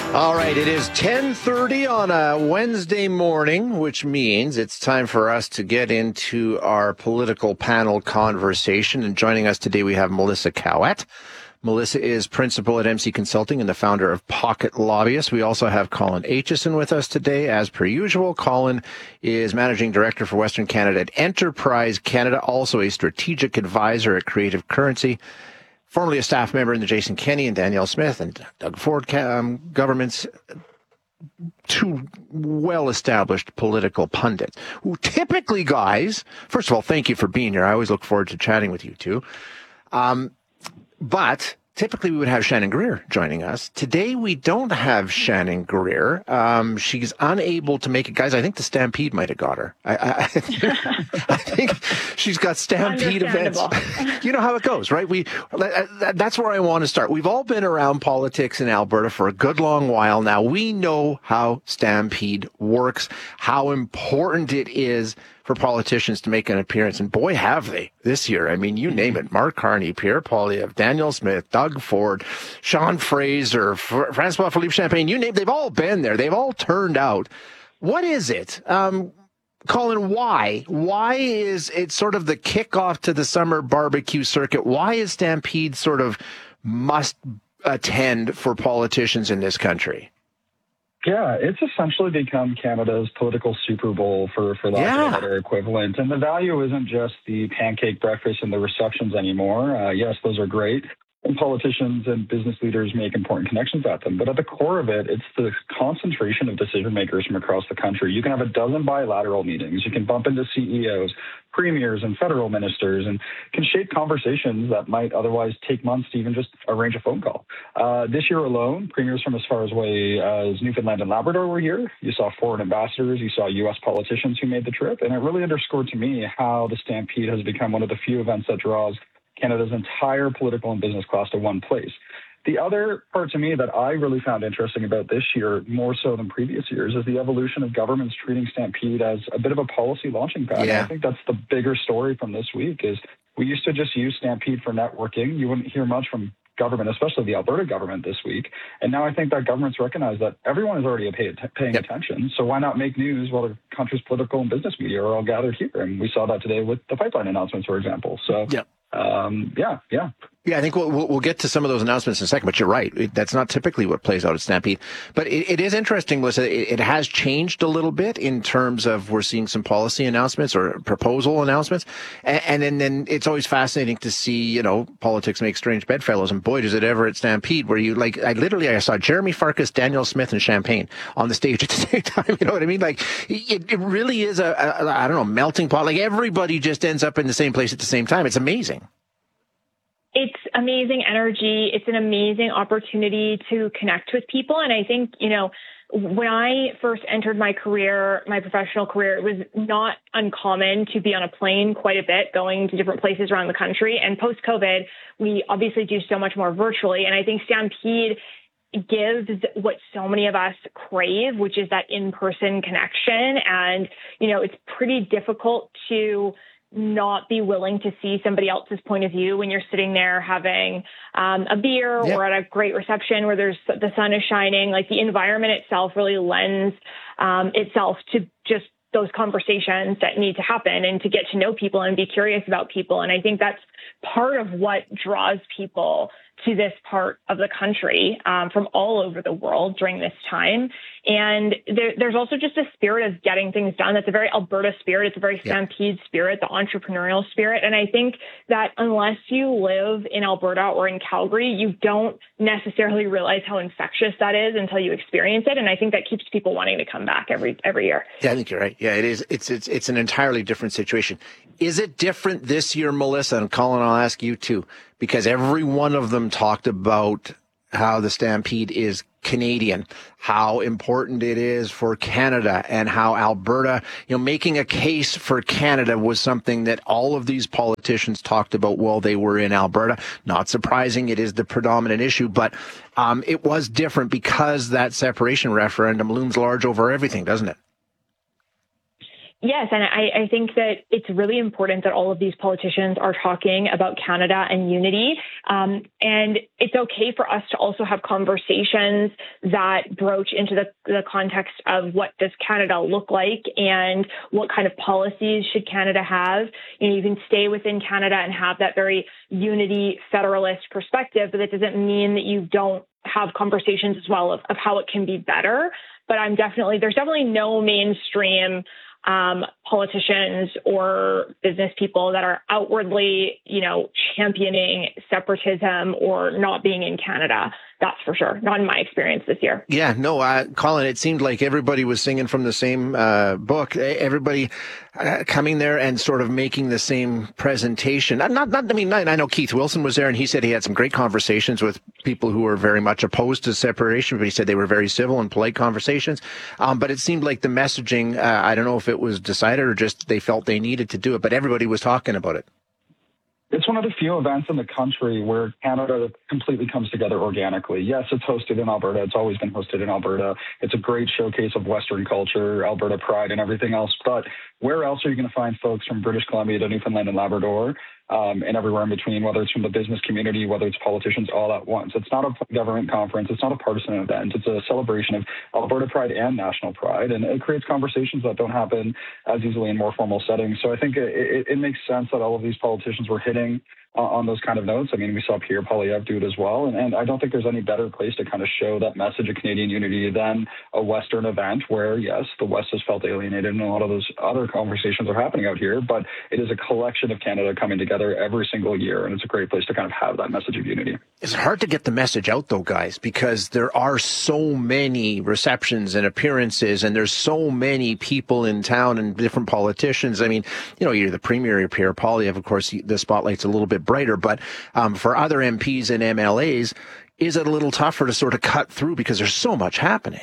All right, it is 10:30 on a Wednesday morning, which means it's time for us to get into our political panel conversation. And joining us today, we have Melissa Cowett. Melissa is principal at MC Consulting and the founder of Pocket Lobbyist. We also have Colin Aitchison with us today, as per usual. Colin is managing director for Western Canada at Enterprise Canada, also a strategic advisor at Creative Currency. Formerly a staff member in the Jason Kenney and Danielle Smith and Doug Ford governments, two well-established political pundits who typically, guys, first of all, thank you for being here. I always look forward to chatting with you two. But typically we would have Shannon Greer joining us. Today we don't have Shannon Greer. She's unable to make it. Guys, I think the Stampede might have got her. I think she's got Stampede events. You know how it goes, right? That's where I want to start. We've all been around politics in Alberta for a good long while now. We know how Stampede works, how important it is for politicians to make an appearance. And boy, have they this year. I mean, you name it. Mark Carney, Pierre Poilievre, Danielle Smith, Doug Ford, Sean Fraser, Francois Philippe Champagne, you name it. They've all been there. They've all turned out. What is it? Colin, why? Why is it sort of the kickoff to the summer barbecue circuit? Why is Stampede sort of must attend for politicians in this country? Yeah, it's essentially become Canada's political Super Bowl for lack of a better equivalent. And the value isn't just the pancake breakfast and the receptions anymore. Yes, those are great. And politicians and business leaders make important connections at them. But at the core of it, it's the concentration of decision makers from across the country. You can have a dozen bilateral meetings. You can bump into CEOs, premiers, and federal ministers, and can shape conversations that might otherwise take months to even just arrange a phone call. This year alone, premiers from as far away as Newfoundland and Labrador were here. You saw foreign ambassadors. You saw U.S. politicians who made the trip. And it really underscored to me how the Stampede has become one of the few events that draws Canada's entire political and business class to one place. The other part to me that I really found interesting about this year, more so than previous years, is the evolution of governments treating Stampede as a bit of a policy launching pad. Yeah. I think that's the bigger story from this week is we used to just use Stampede for networking. You wouldn't hear much from government, especially the Alberta government this week. And now I think that governments recognize that everyone is already paying attention. So why not make news while the country's political and business media are all gathered here? And we saw that today with the pipeline announcements, for example. So Yeah, I think we'll get to some of those announcements in a second, but you're right. That's not typically what plays out at Stampede. But it is interesting, Melissa. It has changed a little bit in terms of we're seeing some policy announcements or proposal announcements. And then it's always fascinating to see, politics make strange bedfellows. And boy, does it ever at Stampede where I saw Jeremy Farkas, Danielle Smith, and Champagne on the stage at the same time. You know what I mean? Like it really is a melting pot. Like everybody just ends up in the same place at the same time. It's amazing. It's amazing energy. It's an amazing opportunity to connect with people. And I think, when I first entered my professional career, it was not uncommon to be on a plane quite a bit, going to different places around the country. And post-COVID, we obviously do so much more virtually. And I think Stampede gives what so many of us crave, which is that in-person connection. And, it's pretty difficult to not be willing to see somebody else's point of view when you're sitting there having a beer or at a great reception where the sun is shining. Like the environment itself really lends itself to just those conversations that need to happen and to get to know people and be curious about people. And I think that's part of what draws people to this part of the country from all over the world during this time. And there's also just a spirit of getting things done. That's a very Alberta spirit. It's a very Stampede spirit, the entrepreneurial spirit. And I think that unless you live in Alberta or in Calgary, you don't necessarily realize how infectious that is until you experience it. And I think that keeps people wanting to come back every year. Yeah, I think you're right. Yeah, it is. It's an entirely different situation. Is it different this year, Melissa? And Colin, I'll ask you too, because every one of them talked about how the Stampede is Canadian, how important it is for Canada, and how Alberta, making a case for Canada was something that all of these politicians talked about while they were in Alberta. Not surprising, it is the predominant issue, but it was different because that separation referendum looms large over everything, doesn't it? Yes, and I think that it's really important that all of these politicians are talking about Canada and unity. And it's okay for us to also have conversations that broach into the context of what does Canada look like and what kind of policies should Canada have. You can stay within Canada and have that very unity federalist perspective, but that doesn't mean that you don't have conversations as well of how it can be better. But there's definitely no mainstream politicians or business people that are outwardly, championing separatism or not being in Canada. That's for sure. Not in my experience this year. Yeah, no, Colin, it seemed like everybody was singing from the same book. Everybody coming there and sort of making the same presentation. I know Keith Wilson was there and he said he had some great conversations with people who were very much opposed to separation, but he said they were very civil and polite conversations. But it seemed like the messaging, I don't know if it was decided or just they felt they needed to do it, but everybody was talking about it. It's one of the few events in the country where Canada completely comes together organically. Yes, it's hosted in Alberta. It's always been hosted in Alberta. It's a great showcase of Western culture, Alberta pride, and everything else. But where else are you going to find folks from British Columbia to Newfoundland and Labrador and everywhere in between, whether it's from the business community, whether it's politicians all at once? It's not a government conference. It's not a partisan event. It's a celebration of Alberta pride and national pride. And it creates conversations that don't happen as easily in more formal settings. So I think it makes sense that all of these politicians were hitting on those kind of notes. I mean, we saw Pierre Poilievre do it as well. And I don't think there's any better place to kind of show that message of Canadian unity than a Western event where, yes, the West has felt alienated and a lot of those other conversations are happening out here, but it is a collection of Canada coming together every single year. And it's a great place to kind of have that message of unity. It's hard to get the message out though, guys, because there are so many receptions and appearances and there's so many people in town and different politicians. I mean, you're the Premier, Pierre Poilievre, of course, the spotlight's a little bit brighter, but for other MPs and MLAs, is it a little tougher to sort of cut through because there's so much happening?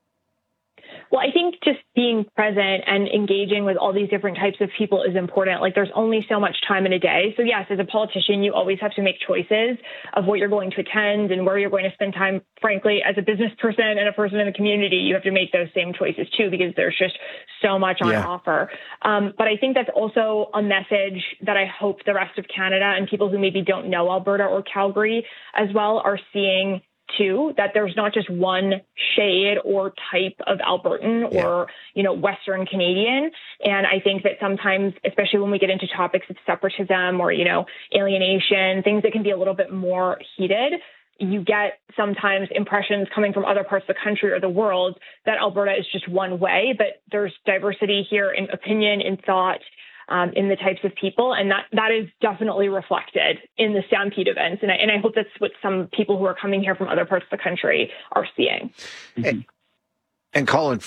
Well, I think just being present and engaging with all these different types of people is important. Like, there's only so much time in a day. So yes, as a politician, you always have to make choices of what you're going to attend and where you're going to spend time. Frankly, as a business person and a person in the community, you have to make those same choices too, because there's just so much on offer. But I think that's also a message that I hope the rest of Canada and people who maybe don't know Alberta or Calgary as well are seeing too, that there's not just one shade or type of Albertan or, Western Canadian. And I think that sometimes, especially when we get into topics of separatism or, alienation, things that can be a little bit more heated, you get sometimes impressions coming from other parts of the country or the world that Alberta is just one way, but there's diversity here in opinion, in thought, in the types of people. And that is definitely reflected in the Stampede events. And I hope that's what some people who are coming here from other parts of the country are seeing. And Colin,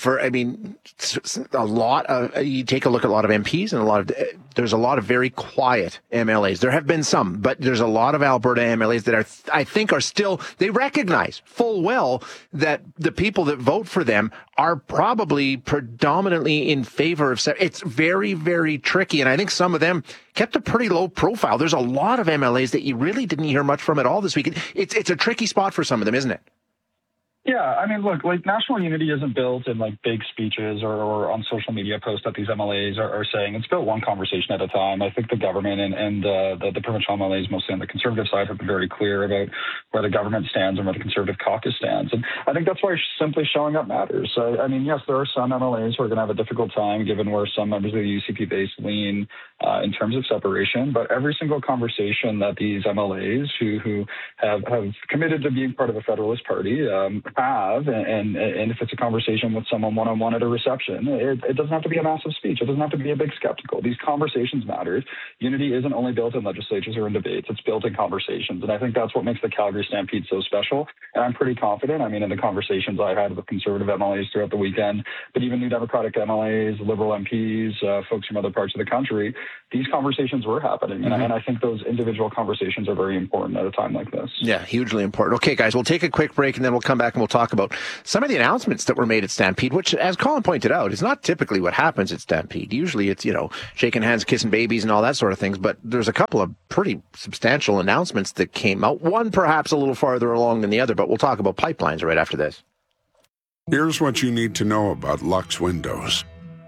you take a look at a lot of MPs and there's a lot of very quiet MLAs. There have been some, but there's a lot of Alberta MLAs that I think are still, they recognize full well that the people that vote for them are probably predominantly in favor of, it's very, very tricky. And I think some of them kept a pretty low profile. There's a lot of MLAs that you really didn't hear much from at all this week. It's a tricky spot for some of them, isn't it? Yeah, I mean, look, national unity isn't built in big speeches or on social media posts that these MLAs are saying. It's built one conversation at a time. I think the government and the provincial MLAs, mostly on the Conservative side, have been very clear about where the government stands and where the Conservative caucus stands. And I think that's why simply showing up matters. I mean, yes, there are some MLAs who are going to have a difficult time given where some members of the UCP base lean in terms of separation. But every single conversation that these MLAs who have committed to being part of a Federalist Party have, and if it's a conversation with someone one-on-one at a reception, it doesn't have to be a massive speech. It doesn't have to be a big skeptical. These conversations matter. Unity isn't only built in legislatures or in debates. It's built in conversations. And I think that's what makes the Calgary Stampede so special. And I'm pretty confident. I mean, in the conversations I had with Conservative MLAs throughout the weekend, but even New Democratic MLAs, Liberal MPs, folks from other parts of the country, these conversations were happening. And I think those individual conversations are very important at a time like this. Yeah, hugely important. Okay, guys, we'll take a quick break and then we'll come back and we'll talk about some of the announcements that were made at Stampede, which, as Colin pointed out, is not typically what happens at Stampede. Usually it's, shaking hands, kissing babies and all that sort of things. But there's a couple of pretty substantial announcements that came out. One perhaps a little farther along than the other, but we'll talk about pipelines right after this. Here's what you need to know about Lux Windows.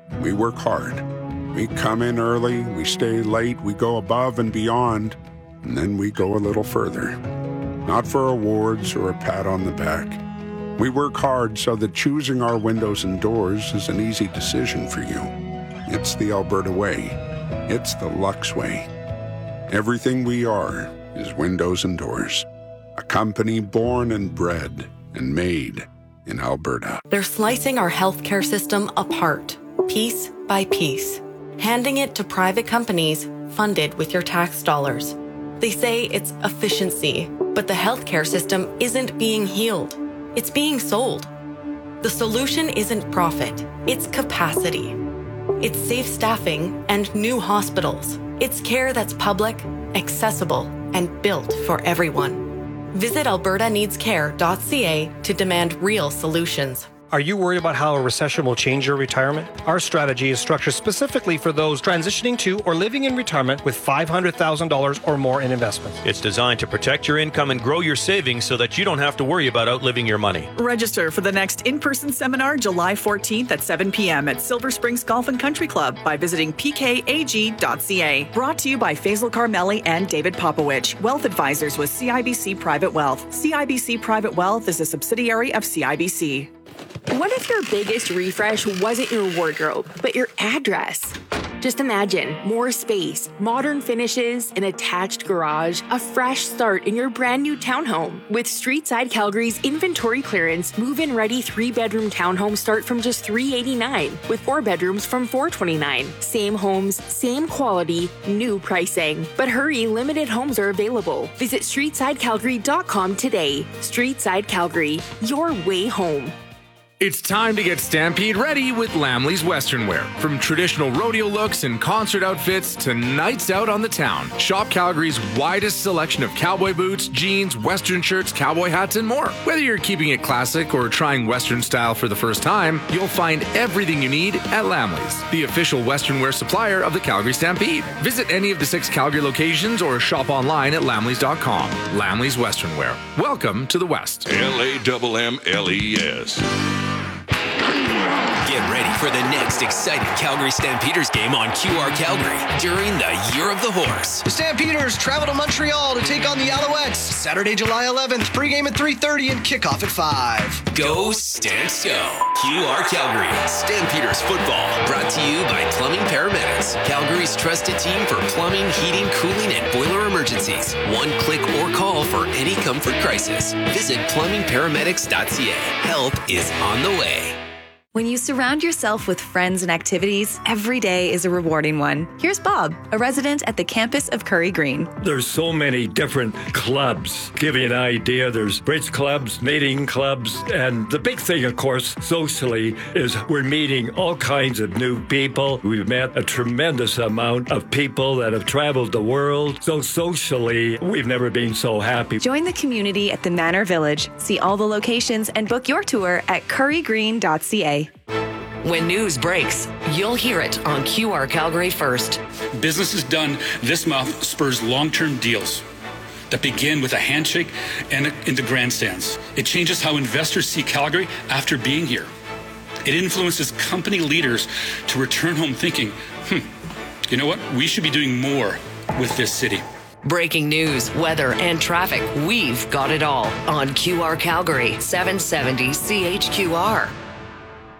We work hard. We come in early, we stay late, we go above and beyond, and then we go a little further. Not for awards or a pat on the back. We work hard so that choosing our windows and doors is an easy decision for you. It's the Alberta way. It's the Lux way. Everything we are is windows and doors. A company born and bred and made in Alberta. They're slicing our healthcare system apart, piece by piece, handing it to private companies funded with your tax dollars. They say it's efficiency, but the healthcare system isn't being healed. It's being sold. The solution isn't profit, it's capacity. It's safe staffing and new hospitals. It's care that's public, accessible, and built for everyone. Visit albertaneedscare.ca to demand real solutions. Are you worried about how a recession will change your retirement? Our strategy is structured specifically for those transitioning to or living in retirement with $500,000 or more in investments. It's designed to protect your income and grow your savings so that you don't have to worry about outliving your money. Register for the next in-person seminar July 14th at 7 p.m. at Silver Springs Golf and Country Club by visiting pkag.ca. Brought to you by Faisal Carmeli and David Popowich, Wealth Advisors with CIBC Private Wealth. CIBC Private Wealth is a subsidiary of CIBC. What if your biggest refresh wasn't your wardrobe, but your address? Just imagine more space, modern finishes, an attached garage, a fresh start in your brand new townhome. With Streetside Calgary's inventory clearance, move-in ready 3-bedroom townhomes start from just $389, with 4 bedrooms from $429. Same homes, same quality, new pricing. But hurry, limited homes are available. Visit StreetsideCalgary.com today. Streetside Calgary, your way home. It's time to get Stampede ready with Lamley's Western Wear. From traditional rodeo looks and concert outfits to nights out on the town, shop Calgary's widest selection of cowboy boots, jeans, Western shirts, cowboy hats, and more. Whether you're keeping it classic or trying Western style for the first time, you'll find everything you need at Lamley's, the official Western Wear supplier of the Calgary Stampede. Visit any of the 6 Calgary locations or shop online at lamleys.com. Lamley's Western Wear. Welcome to the West. LAMMLES. Get ready for the next exciting Calgary Stampeders game on QR Calgary during the Year of the Horse. The Stampeders travel to Montreal to take on the Alouettes Saturday, July 11th, pregame at 3:30 and kickoff at 5. Go Stamps Go! QR Calgary Stampeders football, brought to you by Plumbing Paramedics, Calgary's trusted team for plumbing, heating, cooling, and boiler emergencies. One click or call for any comfort crisis. Visit plumbingparamedics.ca. Help is on the way. When you surround yourself with friends and activities, every day is a rewarding one. Here's Bob, a resident at the campus of Curry Green. There's so many different clubs. Give you an idea, there's bridge clubs, knitting clubs, and the big thing, of course, socially, is we're meeting all kinds of new people. We've met a tremendous amount of people that have traveled the world. So socially, we've never been so happy. Join the community at the Manor Village. See all the locations and book your tour at currygreen.ca. When news breaks, you'll hear it on QR Calgary first. Businesses done this month spurs long-term deals that begin with a handshake and in the grandstands. It changes how investors see Calgary after being here. It influences company leaders to return home thinking, you know what? We should be doing more with this city. Breaking news, weather, and traffic. We've got it all on QR Calgary, 770 CHQR.